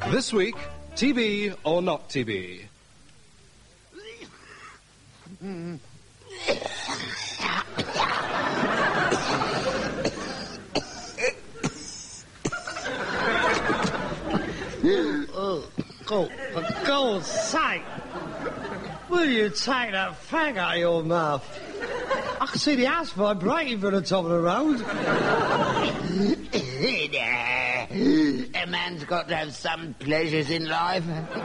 This week, TB or not TB? Oh, for God's sake! Will you take that fag out of your mouth? I can see the house vibrating from the top of the road. A man's got to have some pleasures in life.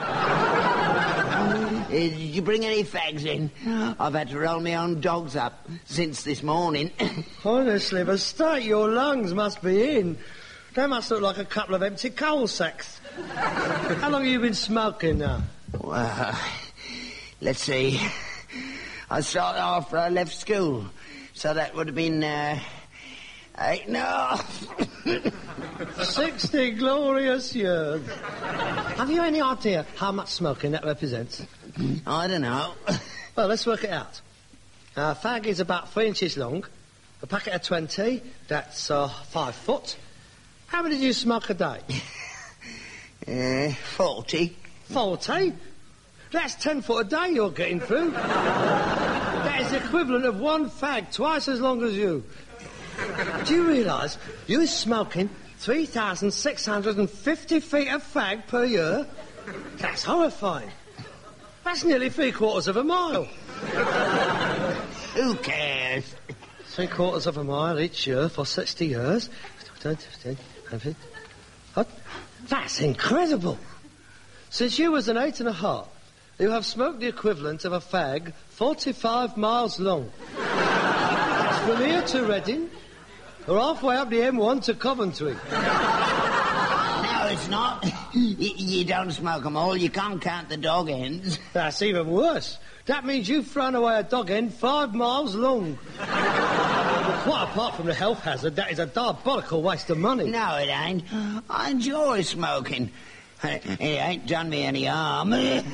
Did you bring any fags in? I've had to roll my own dogs up since this morning. Honestly, the state your lungs must be in. They must look like a couple of empty coal sacks. How long have you been smoking now? Well, let's see. I started after I left school, so that would have been, 60 glorious years. Have you any idea how much smoking that represents? I don't know. Well, let's work it out. A fag is about 3 inches long. A packet of 20, that's 5 foot. How many do you smoke a day? 40. 40? That's 10 foot a day you're getting through. That is the equivalent of one fag twice as long as you. Do you realise you're smoking 3,650 feet of fag per year? That's horrifying. That's nearly 3/4 of a mile. Who cares? 3/4 of a mile each year for 60 years. What? That's incredible. Since you was an 8 and a half, you have smoked the equivalent of a fag 45 miles long. That's from here to Reading, or halfway up the M1 to Coventry. No, it's not. You don't smoke them all. You can't count the dog ends. That's even worse. That means you've thrown away a dog end 5 miles long. Quite apart from the health hazard, that is a diabolical waste of money. No, it ain't. I enjoy smoking. It ain't done me any harm.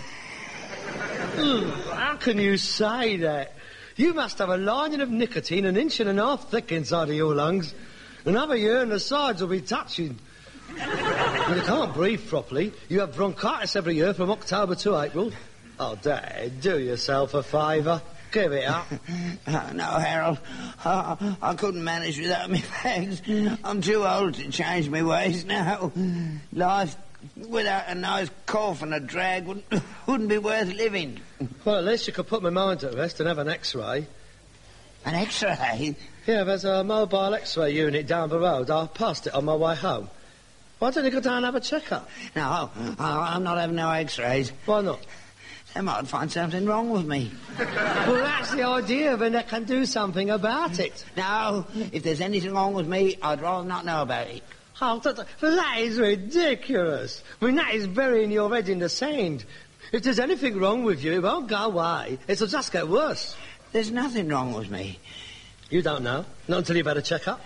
How can you say that? You must have a lining of nicotine 1.5 inches thick inside of your lungs. Another year and the sides will be touching. And you can't breathe properly. You have bronchitis every year from October to April. Oh, Dad, do yourself a favour. Give it up. No, Harold. I couldn't manage without me fags. I'm too old to change my ways now. Life without a nice cough and a drag wouldn't be worth living. Well, at least you could put my mind at rest and have an X-ray. An X-ray? Yeah, there's a mobile X-ray unit down the road. I passed it on my way home. Why don't you go down and have a check-up? No, I'm not having no X-rays. Why not? They might find something wrong with me. Well, that's the idea, then they can do something about it. No, if there's anything wrong with me, I'd rather not know about it. Oh, that is ridiculous. I mean, that is burying your head in the sand. If there's anything wrong with you, it won't go away. It'll just get worse. There's nothing wrong with me. You don't know? Not until you've had a check-up?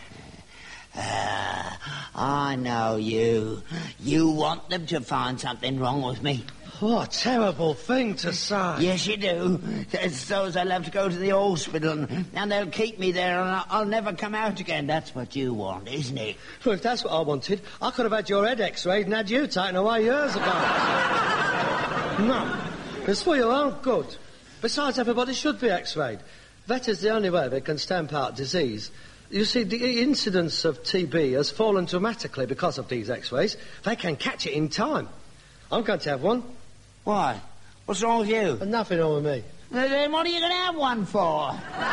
I know you. You want them to find something wrong with me. What a terrible thing to say. Yes, you do. So I'll have to go to the hospital and they'll keep me there and I'll never come out again. That's what you want, isn't it? Well, if that's what I wanted, I could have had your head X-rayed and had you taken away years ago. No, it's for your own good. Besides, everybody should be X-rayed. That is the only way they can stamp out disease. You see, the incidence of TB has fallen dramatically because of these X-rays. They can catch it in time. I'm going to have one. Why? What's wrong with you? Nothing wrong with me. Then what are you going to have one for?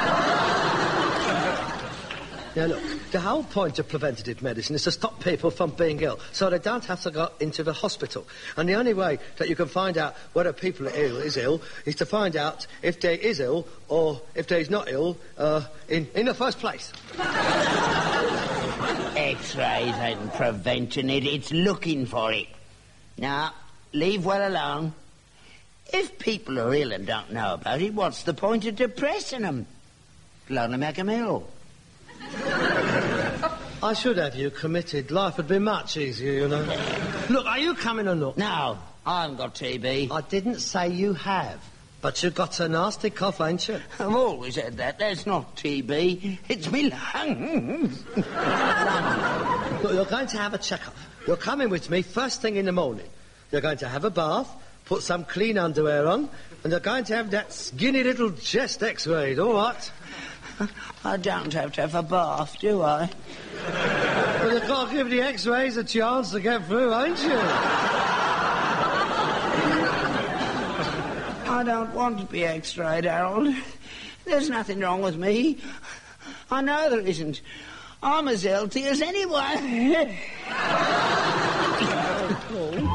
Now, look, the whole point of preventative medicine is to stop people from being ill, so they don't have to go into the hospital. And the only way that you can find out whether people are ill is to find out if they is ill or if they's not ill in the first place. X-rays ain't preventing it, it's looking for it. Now, leave well alone. If people are ill and don't know about it, what's the point of depressing them? It'll only make them ill. I should have you committed. Life would be much easier, you know. Look, are you coming or not? No, I haven't got TB. I didn't say you have. But you've got a nasty cough, ain't you? I've always had that. That's not TB. It's me lungs. Look, you're going to have a checkup. You're coming with me first thing in the morning. You're going to have a bath, put some clean underwear on, and you're going to have that skinny little chest X-rayed, all right? I don't have to have a bath, do I? Well, you've got to give the X-rays a chance to get through, ain't you? I don't want to be X-rayed, Harold. There's nothing wrong with me. I know there isn't. I'm as healthy as anyone.